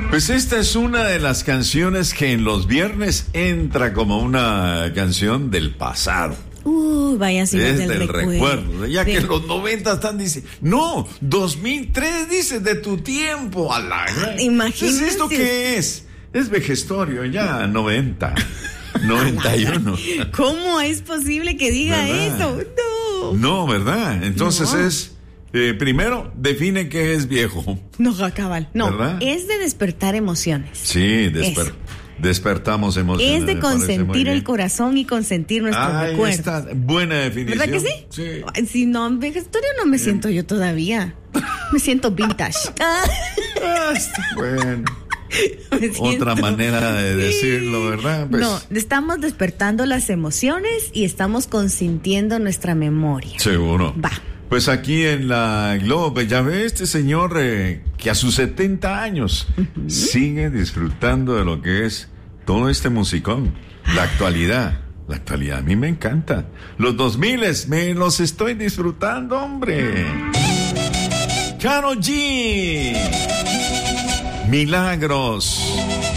Pues esta es una de las canciones que en los viernes entra como una canción del pasado. Vaya, si es del recuerdo. Ya que en los 90 están diciendo, no, 2003 dice de tu tiempo. A la imagínate. ¿Esto qué es? Es vejestorio, ya 90, 91. ¿Cómo es posible que diga ¿verdad? eso? No. No, ¿verdad? Entonces No. es, primero, define qué es viejo. No, cabal. No, ¿verdad? es de despertar emociones. Sí, despertamos emociones. Es de consentir el corazón y consentir nuestros recuerdos. Está buena definición. ¿Verdad que sí? Sí. Ay, si no, en vejestorio no me siento yo todavía. Me siento vintage. Bueno. Otra manera de decirlo, ¿verdad? Pues, no, estamos despertando las emociones y estamos consintiendo nuestra memoria. Seguro. Va. Pues aquí en la Globo, ya ve este señor que a sus 70 años sigue disfrutando de lo que es todo este musicón, la actualidad. La actualidad a mí me encanta. Los 2000 me los estoy disfrutando, hombre. Karol G. Milagros.